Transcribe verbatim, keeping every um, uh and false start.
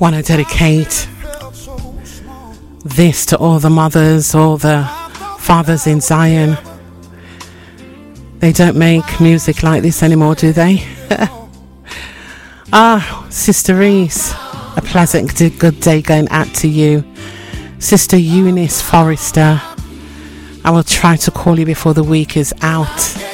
want to dedicate this to all the mothers, all the fathers in Zion. They don't make music like this anymore, do they? Ah, Sister Reese, a pleasant good day going out to you. Sister Eunice Forrester, I will try to call you before the week is out.